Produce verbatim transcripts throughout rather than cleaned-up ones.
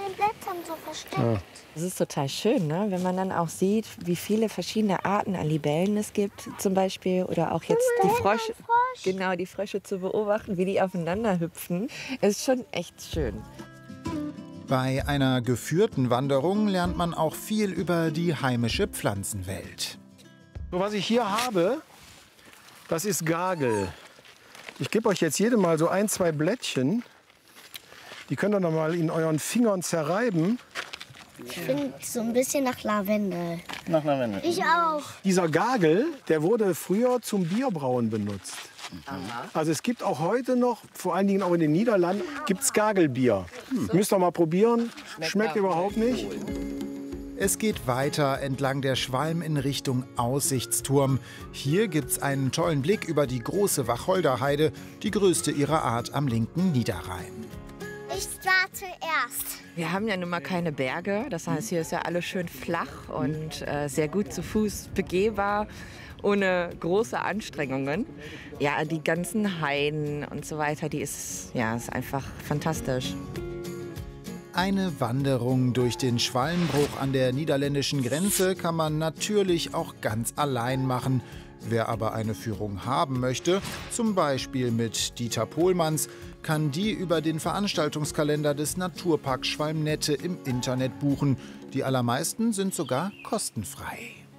den Blättern so versteckt. Ja. Das ist total schön, ne? Wenn man dann auch sieht, wie viele verschiedene Arten an Libellen es gibt, zum Beispiel. Oder auch jetzt die Frösche, Frosch. genau, die Frösche zu beobachten, wie die aufeinander hüpfen. Es ist schon echt schön. Bei einer geführten Wanderung lernt man auch viel über die heimische Pflanzenwelt. So, was ich hier habe, das ist Gagel. Ich gebe euch jetzt jedem mal so ein, zwei Blättchen. Die könnt ihr noch mal in euren Fingern zerreiben. Ich finde so ein bisschen nach Lavendel. Nach Lavendel. Ich auch. Dieser Gagel, der wurde früher zum Bierbrauen benutzt. Aha. Also es gibt auch heute noch, vor allen Dingen auch in den Niederlanden, gibt's Gagelbier. Hm. Müsst ihr mal probieren. Schmeckt, Schmeckt überhaupt nicht. Es geht weiter entlang der Schwalm in Richtung Aussichtsturm. Hier gibt's einen tollen Blick über die große Wacholderheide, die größte ihrer Art am linken Niederrhein. Ich war zuerst. Wir haben ja nun mal keine Berge. Das heißt, hier ist ja alles schön flach und äh, sehr gut zu Fuß begehbar, ohne große Anstrengungen. Ja, die ganzen Hainen und so weiter, die ist, ja, ist einfach fantastisch. Eine Wanderung durch den Schwalmbruch an der niederländischen Grenze kann man natürlich auch ganz allein machen. Wer aber eine Führung haben möchte, zum Beispiel mit Dieter Pohlmanns, kann die über den Veranstaltungskalender des Naturparks Schwalm-Nette im Internet buchen. Die allermeisten sind sogar kostenfrei.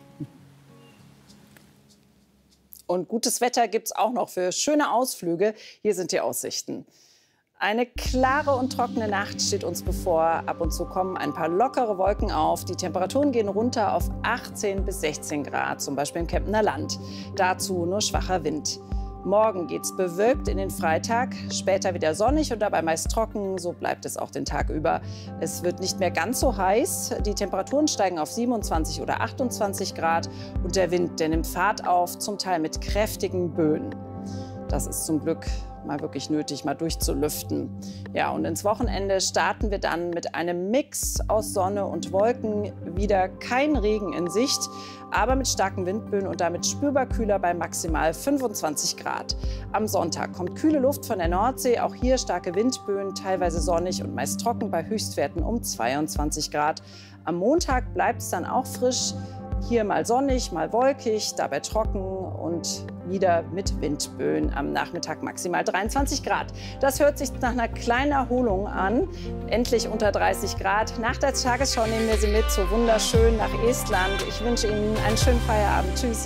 Und gutes Wetter gibt es auch noch für schöne Ausflüge. Hier sind die Aussichten. Eine klare und trockene Nacht steht uns bevor. Ab und zu kommen ein paar lockere Wolken auf. Die Temperaturen gehen runter auf achtzehn bis sechzehn Grad, zum Beispiel im Kemptener Land. Dazu nur schwacher Wind. Morgen geht's bewölkt in den Freitag, später wieder sonnig und dabei meist trocken. So bleibt es auch den Tag über. Es wird nicht mehr ganz so heiß. Die Temperaturen steigen auf siebenundzwanzig oder achtundzwanzig Grad. Und der Wind, der nimmt Fahrt auf, zum Teil mit kräftigen Böen. Das ist zum Glück mal wirklich nötig, mal durchzulüften. Ja, und ins Wochenende starten wir dann mit einem Mix aus Sonne und Wolken. Wieder kein Regen in Sicht, aber mit starken Windböen und damit spürbar kühler bei maximal fünfundzwanzig Grad. Am Sonntag kommt kühle Luft von der Nordsee, auch hier starke Windböen, teilweise sonnig und meist trocken bei Höchstwerten um zweiundzwanzig Grad. Am Montag bleibt es dann auch frisch. Hier mal sonnig, mal wolkig, dabei trocken und wieder mit Windböen. Am Nachmittag maximal dreiundzwanzig Grad. Das hört sich nach einer kleinen Erholung an. Endlich unter dreißig Grad. Nach der Tagesschau nehmen wir Sie mit so wunderschön nach Estland. Ich wünsche Ihnen einen schönen Feierabend. Tschüss.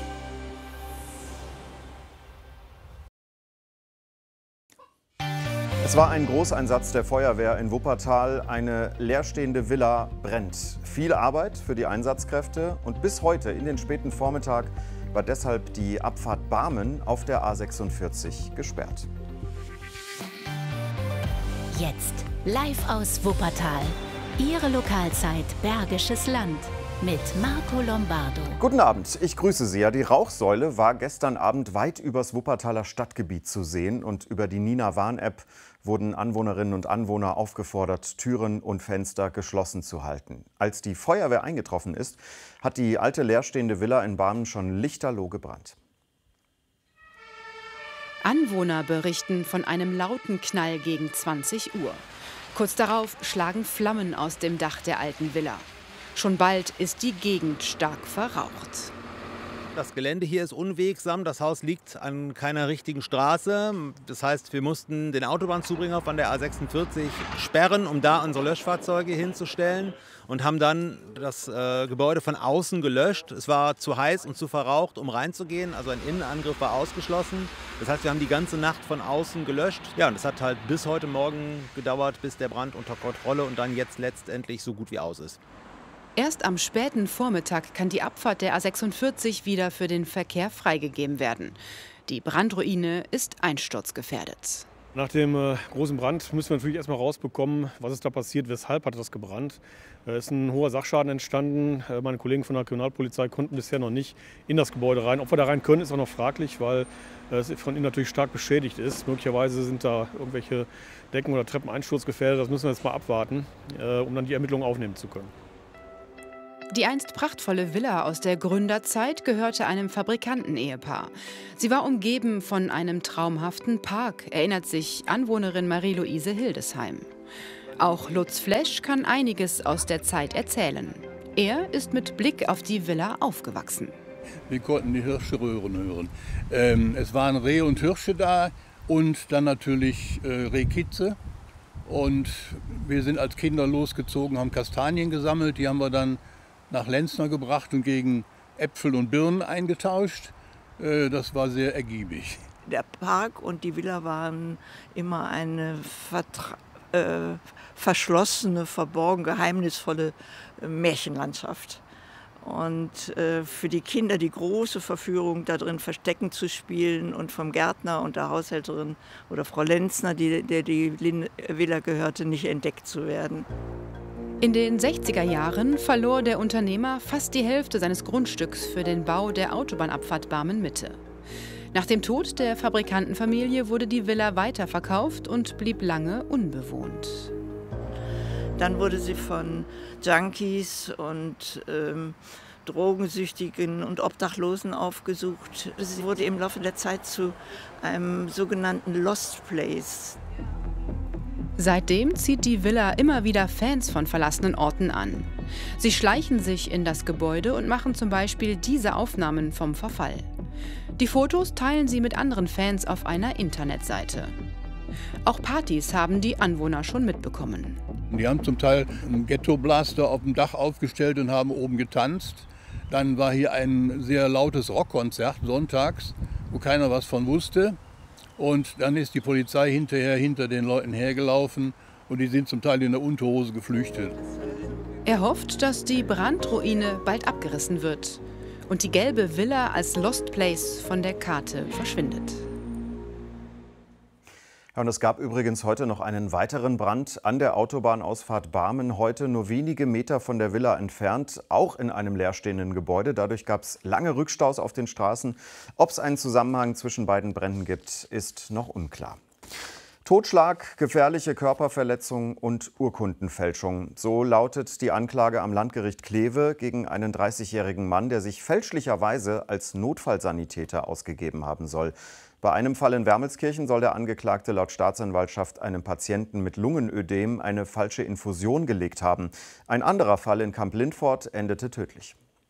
Es war ein Großeinsatz der Feuerwehr in Wuppertal. Eine leerstehende Villa brennt. Viel Arbeit für die Einsatzkräfte und bis heute in den späten Vormittag war deshalb die Abfahrt Barmen auf der A sechsundvierzig gesperrt. Jetzt live aus Wuppertal. Ihre Lokalzeit Bergisches Land mit Marco Lombardo. Guten Abend, ich grüße Sie. Ja, die Rauchsäule war gestern Abend weit übers Wuppertaler Stadtgebiet zu sehen und über die Nina Warn-App wurden Anwohnerinnen und Anwohner aufgefordert, Türen und Fenster geschlossen zu halten. Als die Feuerwehr eingetroffen ist, hat die alte leerstehende Villa in Barmen schon lichterloh gebrannt. Anwohner berichten von einem lauten Knall gegen zwanzig Uhr. Kurz darauf schlagen Flammen aus dem Dach der alten Villa. Schon bald ist die Gegend stark verraucht. Das Gelände hier ist unwegsam. Das Haus liegt an keiner richtigen Straße. Das heißt, wir mussten den Autobahnzubringer von der A sechsundvierzig sperren, um da unsere Löschfahrzeuge hinzustellen. Und haben dann das äh, Gebäude von außen gelöscht. Es war zu heiß und zu verraucht, um reinzugehen. Also ein Innenangriff war ausgeschlossen. Das heißt, wir haben die ganze Nacht von außen gelöscht. Ja, und es hat halt bis heute Morgen gedauert, bis der Brand unter Kontrolle und dann jetzt letztendlich so gut wie aus ist. Erst am späten Vormittag kann die Abfahrt der A sechsundvierzig wieder für den Verkehr freigegeben werden. Die Brandruine ist einsturzgefährdet. Nach dem äh, großen Brand müssen wir natürlich erstmal rausbekommen, was ist da passiert, weshalb hat das gebrannt. Es äh, ist ein hoher Sachschaden entstanden. Äh, meine Kollegen von der Kriminalpolizei konnten bisher noch nicht in das Gebäude rein. Ob wir da rein können, ist auch noch fraglich, weil äh, es von innen natürlich stark beschädigt ist. Möglicherweise sind da irgendwelche Decken oder Treppen einsturzgefährdet. Das müssen wir jetzt mal abwarten, äh, um dann die Ermittlungen aufnehmen zu können. Die einst prachtvolle Villa aus der Gründerzeit gehörte einem Fabrikantenehepaar. Sie war umgeben von einem traumhaften Park, erinnert sich Anwohnerin Marie-Louise Hildesheim. Auch Lutz Flesch kann einiges aus der Zeit erzählen. Er ist mit Blick auf die Villa aufgewachsen. Wir konnten die Hirsche röhren hören. Ähm, es waren Rehe und Hirsche da und dann natürlich äh, Rehkitze. Und wir sind als Kinder losgezogen, haben Kastanien gesammelt. Die haben wir dann nach Lenzner gebracht und gegen Äpfel und Birnen eingetauscht. Äh, das war sehr ergiebig. Der Park und die Villa waren immer eine Vertra äh, verschlossene, verborgen, geheimnisvolle äh, Märchenlandschaft. Und äh, für die Kinder die große Verführung, da drin Verstecken zu spielen und vom Gärtner und der Haushälterin oder Frau Lenzner, die, der die Villa gehörte, nicht entdeckt zu werden. In den sechziger Jahren verlor der Unternehmer fast die Hälfte seines Grundstücks für den Bau der Autobahnabfahrt Barmen-Mitte. Nach dem Tod der Fabrikantenfamilie wurde die Villa weiterverkauft und blieb lange unbewohnt. Dann wurde sie von Junkies und ähm, Drogensüchtigen und Obdachlosen aufgesucht. Sie wurde im Laufe der Zeit zu einem sogenannten Lost Place. Seitdem zieht die Villa immer wieder Fans von verlassenen Orten an. Sie schleichen sich in das Gebäude und machen zum Beispiel diese Aufnahmen vom Verfall. Die Fotos teilen sie mit anderen Fans auf einer Internetseite. Auch Partys haben die Anwohner schon mitbekommen. Die haben zum Teil einen Ghetto-Blaster auf dem Dach aufgestellt und haben oben getanzt. Dann war hier ein sehr lautes Rockkonzert sonntags, wo keiner was von wusste. Und dann ist die Polizei hinterher hinter den Leuten hergelaufen und die sind zum Teil in der Unterhose geflüchtet. Er hofft, dass die Brandruine bald abgerissen wird und die gelbe Villa als Lost Place von der Karte verschwindet. Ja, und es gab übrigens heute noch einen weiteren Brand an der Autobahnausfahrt Barmen, heute nur wenige Meter von der Villa entfernt, auch in einem leerstehenden Gebäude. Dadurch gab es lange Rückstaus auf den Straßen. Ob es einen Zusammenhang zwischen beiden Bränden gibt, ist noch unklar. Totschlag, gefährliche Körperverletzung und Urkundenfälschung. So lautet die Anklage am Landgericht Kleve gegen einen dreißigjährigen Mann, der sich fälschlicherweise als Notfallsanitäter ausgegeben haben soll. Bei einem Fall in Wermelskirchen soll der Angeklagte laut Staatsanwaltschaft einem Patienten mit Lungenödem eine falsche Infusion gelegt haben. Ein anderer Fall in Kamp-Lindfort endete tödlich.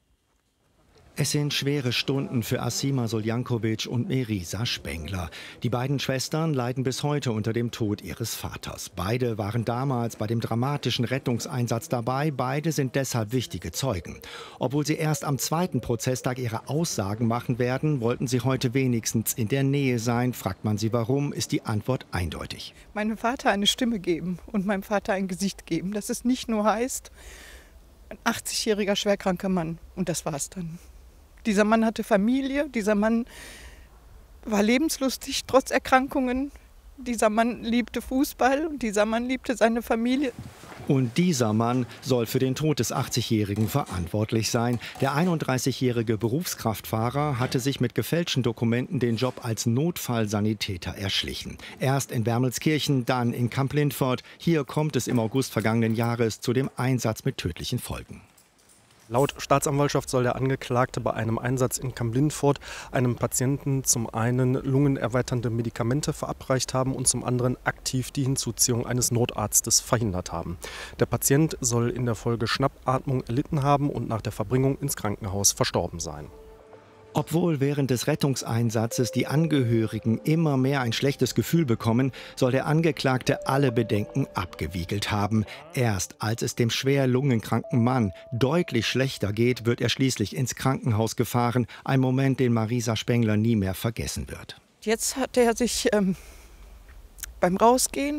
Es sind schwere Stunden für Asima Soljankovic und Merisa Spengler. Die beiden Schwestern leiden bis heute unter dem Tod ihres Vaters. Beide waren damals bei dem dramatischen Rettungseinsatz dabei. Beide sind deshalb wichtige Zeugen. Obwohl sie erst am zweiten Prozesstag ihre Aussagen machen werden, wollten sie heute wenigstens in der Nähe sein. Fragt man sie warum, ist die Antwort eindeutig. Meinem Vater eine Stimme geben und meinem Vater ein Gesicht geben. Dass es nicht nur heißt, ein achtzigjähriger schwerkranker Mann. Und das war's dann. Dieser Mann hatte Familie, dieser Mann war lebenslustig, trotz Erkrankungen. Dieser Mann liebte Fußball und dieser Mann liebte seine Familie. Und dieser Mann soll für den Tod des achtzigjährigen verantwortlich sein. Der einunddreißigjährige Berufskraftfahrer hatte sich mit gefälschten Dokumenten den Job als Notfallsanitäter erschlichen. Erst in Wermelskirchen, dann in Kamp-Lindfort. Hier kommt es im August vergangenen Jahres zu dem Einsatz mit tödlichen Folgen. Laut Staatsanwaltschaft soll der Angeklagte bei einem Einsatz in Kamp-Lindfort einem Patienten zum einen lungenerweiternde Medikamente verabreicht haben und zum anderen aktiv die Hinzuziehung eines Notarztes verhindert haben. Der Patient soll in der Folge Schnappatmung erlitten haben und nach der Verbringung ins Krankenhaus verstorben sein. Obwohl während des Rettungseinsatzes die Angehörigen immer mehr ein schlechtes Gefühl bekommen, soll der Angeklagte alle Bedenken abgewiegelt haben. Erst als es dem schwer lungenkranken Mann deutlich schlechter geht, wird er schließlich ins Krankenhaus gefahren. Ein Moment, den Merisa Spengler nie mehr vergessen wird. Jetzt hat er sich ähm, beim Rausgehen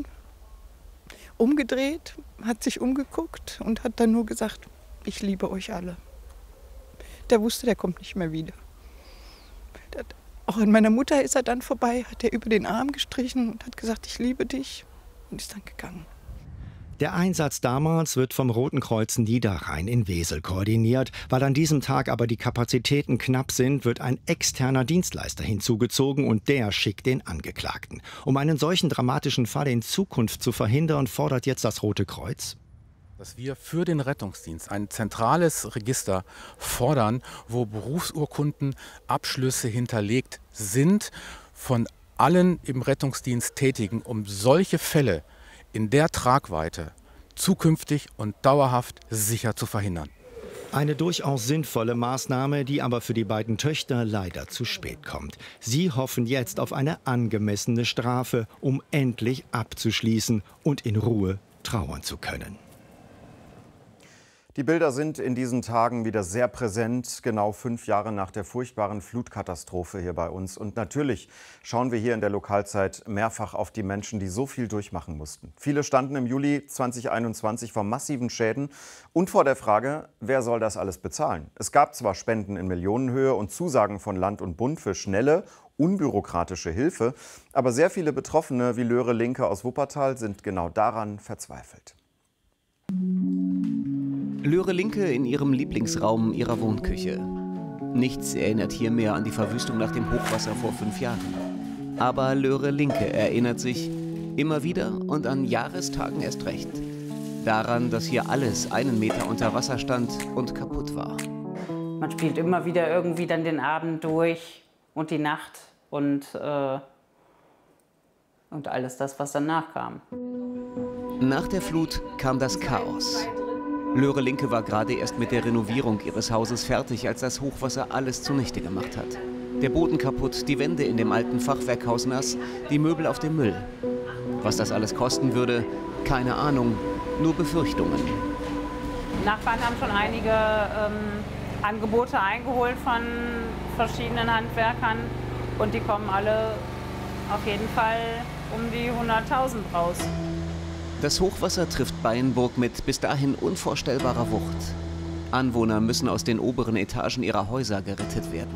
umgedreht, hat sich umgeguckt und hat dann nur gesagt, ich liebe euch alle. Der wusste, der kommt nicht mehr wieder. Auch an meiner Mutter ist er dann vorbei, hat er über den Arm gestrichen und hat gesagt, ich liebe dich, und ist dann gegangen. Der Einsatz damals wird vom Roten Kreuz Niederrhein in Wesel koordiniert. Weil an diesem Tag aber die Kapazitäten knapp sind, wird ein externer Dienstleister hinzugezogen und der schickt den Angeklagten. Um einen solchen dramatischen Fall in Zukunft zu verhindern, fordert jetzt das Rote Kreuz, dass wir für den Rettungsdienst ein zentrales Register fordern, wo Berufsurkunden, Abschlüsse hinterlegt sind von allen im Rettungsdienst Tätigen, um solche Fälle in der Tragweite zukünftig und dauerhaft sicher zu verhindern. Eine durchaus sinnvolle Maßnahme, die aber für die beiden Töchter leider zu spät kommt. Sie hoffen jetzt auf eine angemessene Strafe, um endlich abzuschließen und in Ruhe trauern zu können. Die Bilder sind in diesen Tagen wieder sehr präsent, genau fünf Jahre nach der furchtbaren Flutkatastrophe hier bei uns. Und natürlich schauen wir hier in der Lokalzeit mehrfach auf die Menschen, die so viel durchmachen mussten. Viele standen im Juli zweitausendeinundzwanzig vor massiven Schäden und vor der Frage, wer soll das alles bezahlen? Es gab zwar Spenden in Millionenhöhe und Zusagen von Land und Bund für schnelle, unbürokratische Hilfe, aber sehr viele Betroffene wie Löre Linke aus Wuppertal sind genau daran verzweifelt. Löre Linke in ihrem Lieblingsraum ihrer Wohnküche. Nichts erinnert hier mehr an die Verwüstung nach dem Hochwasser vor fünf Jahren. Aber Löre Linke erinnert sich immer wieder und an Jahrestagen erst recht daran, dass hier alles einen Meter unter Wasser stand und kaputt war. Man spielt immer wieder irgendwie dann den Abend durch und die Nacht und, äh, und alles das, was danach kam. Nach der Flut kam das Chaos. Löre Linke war gerade erst mit der Renovierung ihres Hauses fertig, als das Hochwasser alles zunichte gemacht hat. Der Boden kaputt, die Wände in dem alten Fachwerkhaus nass, die Möbel auf dem Müll. Was das alles kosten würde, keine Ahnung, nur Befürchtungen. Die Nachbarn haben schon einige ähm, Angebote eingeholt von verschiedenen Handwerkern und die kommen alle auf jeden Fall um die hunderttausend raus. Das Hochwasser trifft Beinburg mit bis dahin unvorstellbarer Wucht. Anwohner müssen aus den oberen Etagen ihrer Häuser gerettet werden.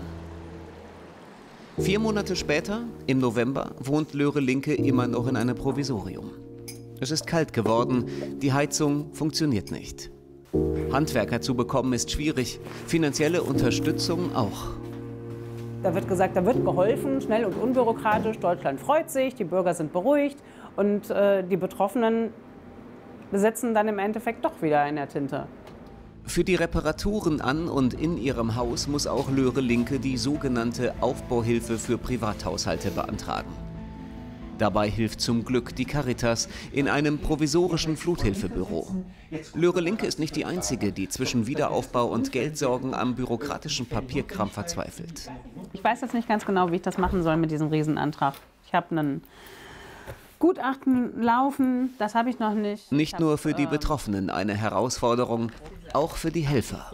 Vier Monate später, im November, wohnt Löre Linke immer noch in einem Provisorium. Es ist kalt geworden, die Heizung funktioniert nicht. Handwerker zu bekommen ist schwierig, finanzielle Unterstützung auch. Da wird gesagt, da wird geholfen, schnell und unbürokratisch. Deutschland freut sich, die Bürger sind beruhigt und äh, die Betroffenen sitzen dann im Endeffekt doch wieder in der Tinte. Für die Reparaturen an und in ihrem Haus muss auch Löre Linke die sogenannte Aufbauhilfe für Privathaushalte beantragen. Dabei hilft zum Glück die Caritas in einem provisorischen Fluthilfebüro. Löre Linke ist nicht die einzige, die zwischen Wiederaufbau und Geldsorgen am bürokratischen Papierkram verzweifelt. Ich weiß jetzt nicht ganz genau, wie ich das machen soll mit diesem Riesenantrag. Ich habe einen Gutachten laufen, das habe ich noch nicht. Nicht nur für die Betroffenen eine Herausforderung, auch für die Helfer.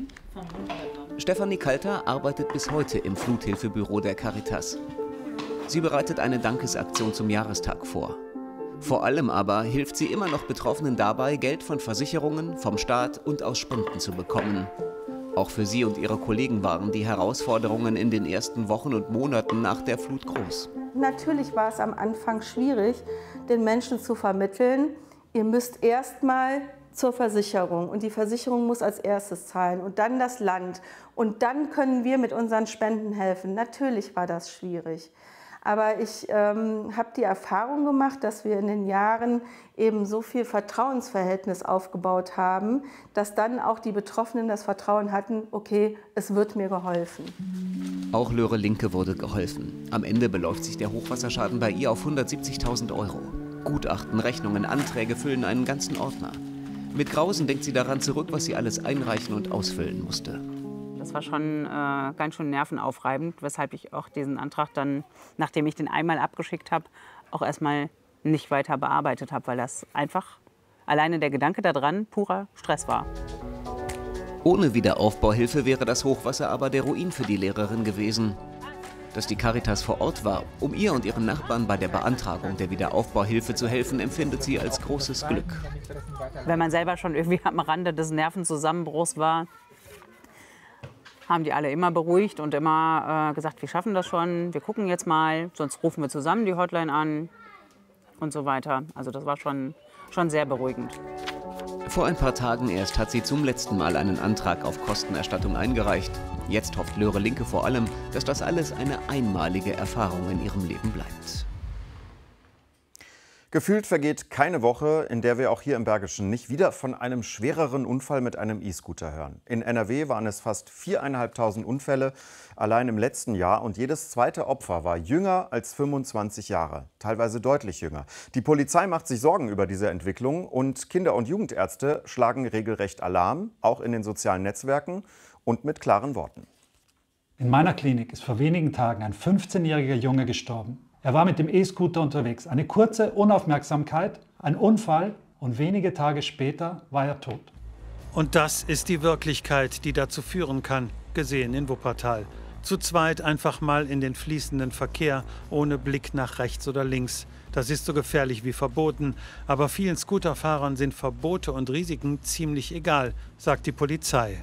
Stefanie Kalter arbeitet bis heute im Fluthilfebüro der Caritas. Sie bereitet eine Dankesaktion zum Jahrestag vor. Vor allem aber hilft sie immer noch Betroffenen dabei, Geld von Versicherungen, vom Staat und aus Spenden zu bekommen. Auch für sie und ihre Kollegen waren die Herausforderungen in den ersten Wochen und Monaten nach der Flut groß. Natürlich war es am Anfang schwierig, den Menschen zu vermitteln, ihr müsst erst mal zur Versicherung und die Versicherung muss als erstes zahlen und dann das Land und dann können wir mit unseren Spenden helfen. Natürlich war das schwierig. Aber ich ähm, habe die Erfahrung gemacht, dass wir in den Jahren eben so viel Vertrauensverhältnis aufgebaut haben, dass dann auch die Betroffenen das Vertrauen hatten, okay, es wird mir geholfen. Auch Löre Linke wurde geholfen. Am Ende beläuft sich der Hochwasserschaden bei ihr auf hundertsiebzigtausend Euro. Gutachten, Rechnungen, Anträge füllen einen ganzen Ordner. Mit Grausen denkt sie daran zurück, was sie alles einreichen und ausfüllen musste. Das war schon äh, ganz schön nervenaufreibend, weshalb ich auch diesen Antrag dann, nachdem ich den einmal abgeschickt habe, auch erstmal nicht weiter bearbeitet habe, weil das einfach alleine der Gedanke daran purer Stress war. Ohne Wiederaufbauhilfe wäre das Hochwasser aber der Ruin für die Lehrerin gewesen. Dass die Caritas vor Ort war, um ihr und ihren Nachbarn bei der Beantragung der Wiederaufbauhilfe zu helfen, empfindet sie als großes Glück. Wenn man selber schon irgendwie am Rande des Nervenzusammenbruchs war, haben die alle immer beruhigt und immer äh, gesagt, wir schaffen das schon, wir gucken jetzt mal, sonst rufen wir zusammen die Hotline an und so weiter. Also das war schon, schon sehr beruhigend. Vor ein paar Tagen erst hat sie zum letzten Mal einen Antrag auf Kostenerstattung eingereicht. Jetzt hofft Löre Linke vor allem, dass das alles eine einmalige Erfahrung in ihrem Leben bleibt. Gefühlt vergeht keine Woche, in der wir auch hier im Bergischen nicht wieder von einem schwereren Unfall mit einem E-Scooter hören. In N R W waren es fast viertausendfünfhundert Unfälle allein im letzten Jahr und jedes zweite Opfer war jünger als fünfundzwanzig Jahre, teilweise deutlich jünger. Die Polizei macht sich Sorgen über diese Entwicklung und Kinder- und Jugendärzte schlagen regelrecht Alarm, auch in den sozialen Netzwerken und mit klaren Worten. In meiner Klinik ist vor wenigen Tagen ein fünfzehnjähriger Junge gestorben. Er war mit dem E-Scooter unterwegs. Eine kurze Unaufmerksamkeit, ein Unfall und wenige Tage später war er tot. Und das ist die Wirklichkeit, die dazu führen kann, gesehen in Wuppertal. Zu zweit einfach mal in den fließenden Verkehr, ohne Blick nach rechts oder links. Das ist so gefährlich wie verboten. Aber vielen Scooterfahrern sind Verbote und Risiken ziemlich egal, sagt die Polizei.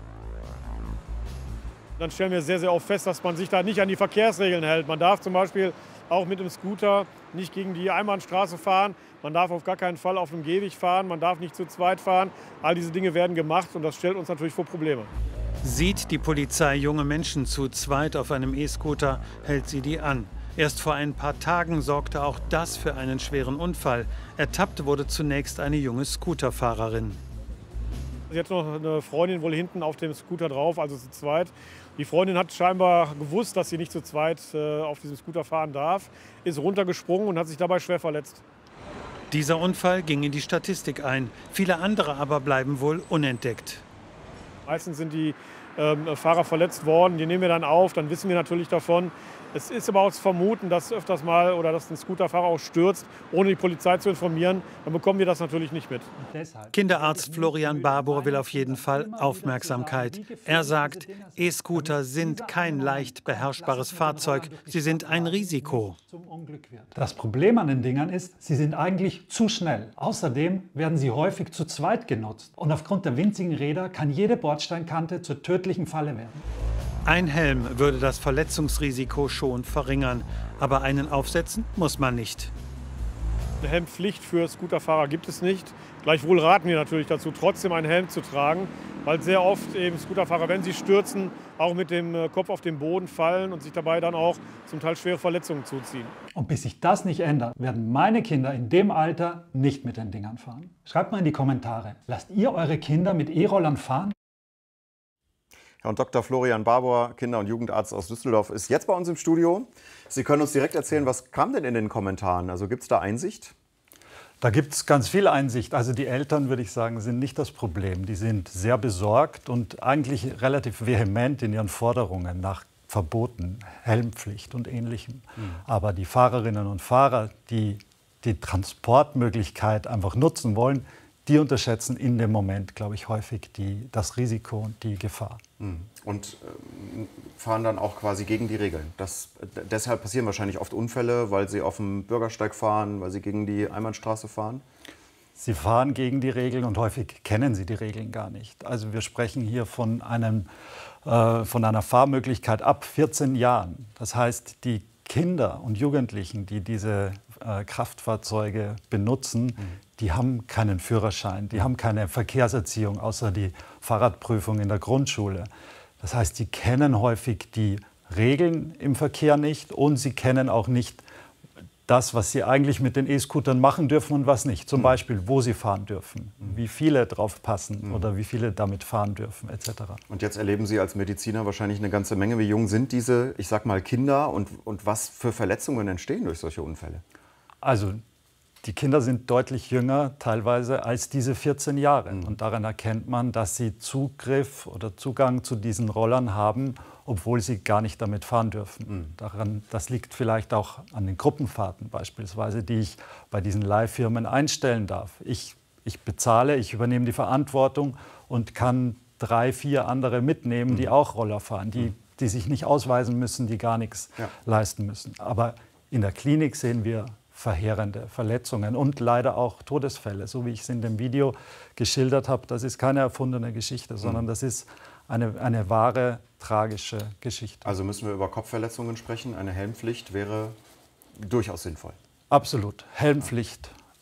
Dann stellen wir sehr, sehr oft fest, dass man sich da nicht an die Verkehrsregeln hält. Man darf zum Beispiel auch mit dem Scooter nicht gegen die Einbahnstraße fahren. Man darf auf gar keinen Fall auf dem Gehweg fahren. Man darf nicht zu zweit fahren. All diese Dinge werden gemacht und das stellt uns natürlich vor Probleme. Sieht die Polizei junge Menschen zu zweit auf einem E-Scooter, hält sie die an. Erst vor ein paar Tagen sorgte auch das für einen schweren Unfall. Ertappt wurde zunächst eine junge Scooterfahrerin. Sie hat noch eine Freundin wohl hinten auf dem Scooter drauf, also zu zweit. Die Freundin hat scheinbar gewusst, dass sie nicht zu zweit äh, auf diesem Scooter fahren darf, ist runtergesprungen und hat sich dabei schwer verletzt. Dieser Unfall ging in die Statistik ein. Viele andere aber bleiben wohl unentdeckt. Meistens sind die ähm, Fahrer verletzt worden, die nehmen wir dann auf, dann wissen wir natürlich davon. Es ist aber auch zu vermuten, dass öfters mal oder dass ein Scooterfahrer auch stürzt, ohne die Polizei zu informieren. Dann bekommen wir das natürlich nicht mit. Kinderarzt Florian Barbour will auf jeden Fall Aufmerksamkeit. Er sagt, E-Scooter sind kein leicht beherrschbares Fahrzeug. Sie sind ein Risiko. Das Problem an den Dingern ist, sie sind eigentlich zu schnell. Außerdem werden sie häufig zu zweit genutzt. Und aufgrund der winzigen Räder kann jede Bordsteinkante zur tödlichen Falle werden. Ein Helm würde das Verletzungsrisiko schon verringern. Aber einen aufsetzen muss man nicht. Eine Helmpflicht für Scooterfahrer gibt es nicht. Gleichwohl raten wir natürlich dazu, trotzdem einen Helm zu tragen, weil sehr oft eben Scooterfahrer, wenn sie stürzen, auch mit dem Kopf auf den Boden fallen und sich dabei dann auch zum Teil schwere Verletzungen zuziehen. Und bis sich das nicht ändert, werden meine Kinder in dem Alter nicht mit den Dingern fahren. Schreibt mal in die Kommentare, lasst ihr eure Kinder mit E-Rollern fahren? Ja, und Doktor Florian Barbour, Kinder- und Jugendarzt aus Düsseldorf, ist jetzt bei uns im Studio. Sie können uns direkt erzählen, was kam denn in den Kommentaren? Also gibt es da Einsicht? Da gibt es ganz viel Einsicht. Also die Eltern, würde ich sagen, sind nicht das Problem. Die sind sehr besorgt und eigentlich relativ vehement in ihren Forderungen nach Verboten, Helmpflicht und Ähnlichem. Mhm. Aber die Fahrerinnen und Fahrer, die die Transportmöglichkeit einfach nutzen wollen, die unterschätzen in dem Moment, glaube ich, häufig die, das Risiko und die Gefahr. Und äh, fahren dann auch quasi gegen die Regeln. Das, deshalb passieren wahrscheinlich oft Unfälle, weil sie auf dem Bürgersteig fahren, weil sie gegen die Einbahnstraße fahren? Sie fahren gegen die Regeln und häufig kennen sie die Regeln gar nicht. Also wir sprechen hier von, einem, äh, von einer Fahrmöglichkeit ab vierzehn Jahren. Das heißt, die Kinder und Jugendlichen, die diese äh, Kraftfahrzeuge benutzen, mhm. die haben keinen Führerschein, die haben keine Verkehrserziehung, außer die Fahrradprüfung in der Grundschule. Das heißt, die kennen häufig die Regeln im Verkehr nicht und sie kennen auch nicht das, was sie eigentlich mit den E-Scootern machen dürfen und was nicht. Zum mhm. Beispiel, wo sie fahren dürfen, mhm. wie viele drauf passen mhm. oder wie viele damit fahren dürfen, et cetera. Und jetzt erleben Sie als Mediziner wahrscheinlich eine ganze Menge. Wie jung sind diese, ich sag mal, Kinder und, und was für Verletzungen entstehen durch solche Unfälle? Also die Kinder sind deutlich jünger teilweise als diese vierzehn Jahre. Mhm. Und daran erkennt man, dass sie Zugriff oder Zugang zu diesen Rollern haben, obwohl sie gar nicht damit fahren dürfen. Mhm. Daran, das liegt vielleicht auch an den Gruppenfahrten beispielsweise, die ich bei diesen Leihfirmen einstellen darf. Ich, ich bezahle, ich übernehme die Verantwortung und kann drei, vier andere mitnehmen, mhm. die auch Roller fahren, die, die sich nicht ausweisen müssen, die gar nichts ja. leisten müssen. Aber in der Klinik sehen wir verheerende Verletzungen und leider auch Todesfälle. So wie ich es in dem Video geschildert habe, das ist keine erfundene Geschichte, sondern das ist eine, eine wahre, tragische Geschichte. Also müssen wir über Kopfverletzungen sprechen. Eine Helmpflicht wäre durchaus sinnvoll. Absolut. Helmpflicht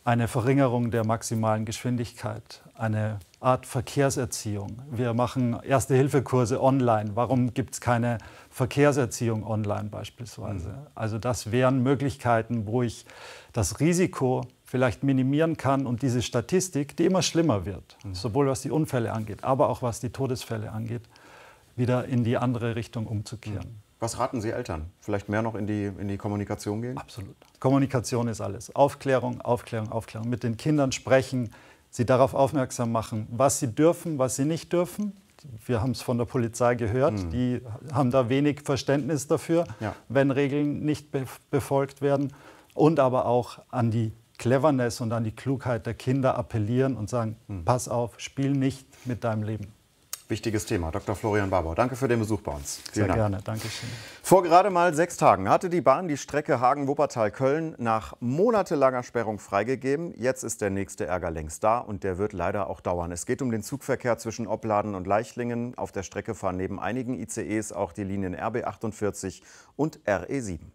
eine Verringerung der maximalen Geschwindigkeit, eine Art Verkehrserziehung. Wir machen Erste-Hilfe-Kurse online. Warum gibt es keine Verkehrserziehung online beispielsweise? Mhm. Also das wären Möglichkeiten, wo ich das Risiko vielleicht minimieren kann und diese Statistik, die immer schlimmer wird, mhm. sowohl was die Unfälle angeht, aber auch was die Todesfälle angeht, wieder in die andere Richtung umzukehren. Mhm. Was raten Sie Eltern? Vielleicht mehr noch in die, in die Kommunikation gehen? Absolut. Kommunikation ist alles. Aufklärung, Aufklärung, Aufklärung. Mit den Kindern sprechen, sie darauf aufmerksam machen, was sie dürfen, was sie nicht dürfen. Wir haben es von der Polizei gehört, mhm. die haben da wenig Verständnis dafür, ja. wenn Regeln nicht be befolgt werden. Und aber auch an die Cleverness und an die Klugheit der Kinder appellieren und sagen, mhm. pass auf, spiel nicht mit deinem Leben. Wichtiges Thema. Doktor Florian Barbau, danke für den Besuch bei uns. Vielen Sehr Dank. gerne, danke schön. Vor gerade mal sechs Tagen hatte die Bahn die Strecke Hagen-Wuppertal-Köln nach monatelanger Sperrung freigegeben. Jetzt ist der nächste Ärger längst da und der wird leider auch dauern. Es geht um den Zugverkehr zwischen Opladen und Leichlingen. Auf der Strecke fahren neben einigen I C Es auch die Linien R B achtundvierzig und R E sieben.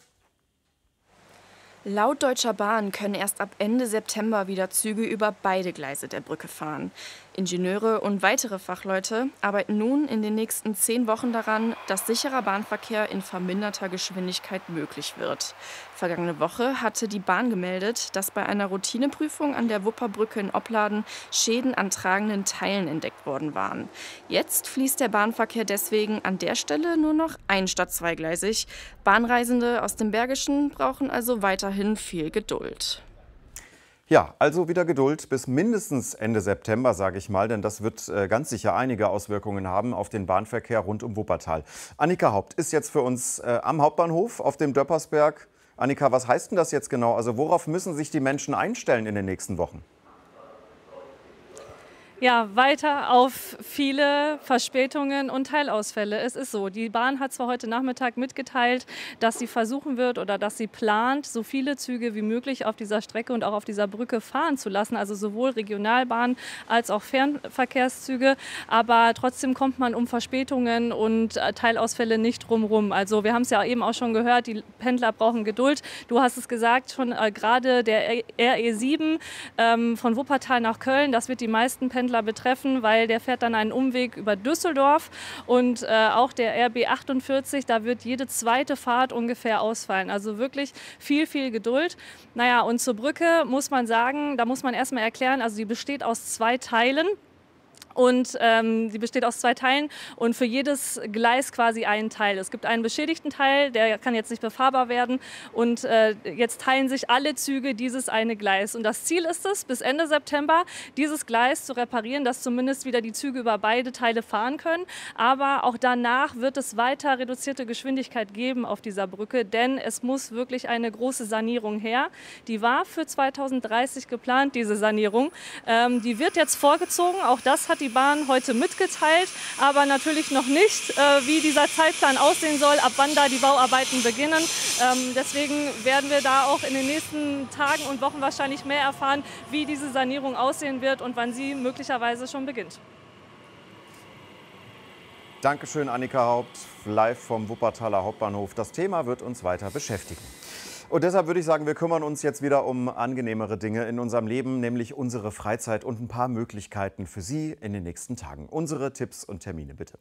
Laut Deutscher Bahn können erst ab Ende September wieder Züge über beide Gleise der Brücke fahren. Ingenieure und weitere Fachleute arbeiten nun in den nächsten zehn Wochen daran, dass sicherer Bahnverkehr in verminderter Geschwindigkeit möglich wird. Vergangene Woche hatte die Bahn gemeldet, dass bei einer Routineprüfung an der Wupperbrücke in Opladen Schäden an tragenden Teilen entdeckt worden waren. Jetzt fließt der Bahnverkehr deswegen an der Stelle nur noch ein- statt zweigleisig. Bahnreisende aus dem Bergischen brauchen also weiterhin viel Geduld. Ja, also wieder Geduld bis mindestens Ende September, sage ich mal, denn das wird äh, ganz sicher einige Auswirkungen haben auf den Bahnverkehr rund um Wuppertal. Annika Haupt ist jetzt für uns äh, am Hauptbahnhof auf dem Döppersberg. Annika, was heißt denn das jetzt genau? Also worauf müssen sich die Menschen einstellen in den nächsten Wochen? Ja, weiter auf viele Verspätungen und Teilausfälle. Es ist so, die Bahn hat zwar heute Nachmittag mitgeteilt, dass sie versuchen wird oder dass sie plant, so viele Züge wie möglich auf dieser Strecke und auch auf dieser Brücke fahren zu lassen, also sowohl Regionalbahn als auch Fernverkehrszüge. Aber trotzdem kommt man um Verspätungen und Teilausfälle nicht drumherum. Also wir haben es ja eben auch schon gehört, die Pendler brauchen Geduld. Du hast es gesagt, schon äh, gerade der R E sieben ähm, von Wuppertal nach Köln, das wird die meisten Pendler betreffen, weil der fährt dann einen Umweg über Düsseldorf und äh, auch der R B achtundvierzig, da wird jede zweite Fahrt ungefähr ausfallen. Also wirklich viel, viel Geduld. Naja, und zur Brücke muss man sagen, da muss man erstmal erklären, also die besteht aus zwei Teilen. Und ähm, die besteht aus zwei Teilen und für jedes Gleis quasi einen Teil. Es gibt einen beschädigten Teil, der kann jetzt nicht befahrbar werden. Und äh, jetzt teilen sich alle Züge dieses eine Gleis. Und das Ziel ist es, bis Ende September dieses Gleis zu reparieren, dass zumindest wieder die Züge über beide Teile fahren können. Aber auch danach wird es weiter reduzierte Geschwindigkeit geben auf dieser Brücke, denn es muss wirklich eine große Sanierung her. Die war für zweitausenddreißig geplant, diese Sanierung. Ähm, die wird jetzt vorgezogen. Auch das hat die Bahn heute mitgeteilt, aber natürlich noch nicht, äh, wie dieser Zeitplan aussehen soll, ab wann da die Bauarbeiten beginnen. Ähm, deswegen werden wir da auch in den nächsten Tagen und Wochen wahrscheinlich mehr erfahren, wie diese Sanierung aussehen wird und wann sie möglicherweise schon beginnt. Dankeschön, Annika Haupt, live vom Wuppertaler Hauptbahnhof. Das Thema wird uns weiter beschäftigen. Und deshalb würde ich sagen, wir kümmern uns jetzt wieder um angenehmere Dinge in unserem Leben, nämlich unsere Freizeit und ein paar Möglichkeiten für Sie in den nächsten Tagen. Unsere Tipps und Termine bitte.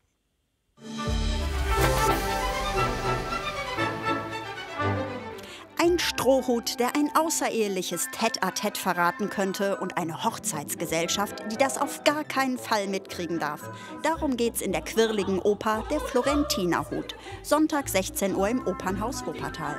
Ein Strohhut, der ein außereheliches Tête-à-Tête verraten könnte und eine Hochzeitsgesellschaft, die das auf gar keinen Fall mitkriegen darf. Darum geht's in der quirligen Oper Der Florentinerhut. Sonntag sechzehn Uhr im Opernhaus Wuppertal.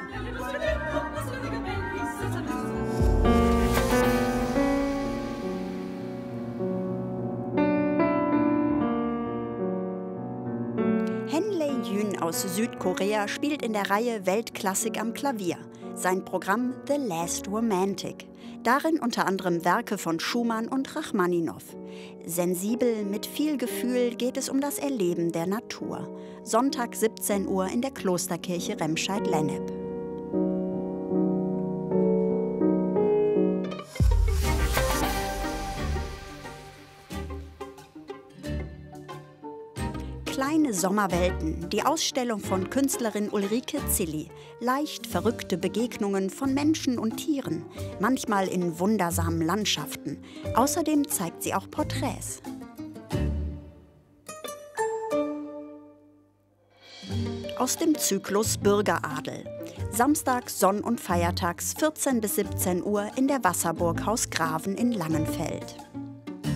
Henley Yoon aus Südkorea spielt in der Reihe Weltklassik am Klavier. Sein Programm The Last Romantic. Darin unter anderem Werke von Schumann und Rachmaninow. Sensibel, mit viel Gefühl geht es um das Erleben der Natur. Sonntag siebzehn Uhr in der Klosterkirche Remscheid-Lennep. Kleine Sommerwelten, die Ausstellung von Künstlerin Ulrike Zilli. Leicht verrückte Begegnungen von Menschen und Tieren, manchmal in wundersamen Landschaften. Außerdem zeigt sie auch Porträts. Aus dem Zyklus Bürgeradel. Samstags, Sonn- und Feiertags vierzehn bis siebzehn Uhr in der Wasserburg Haus Graven in Langenfeld.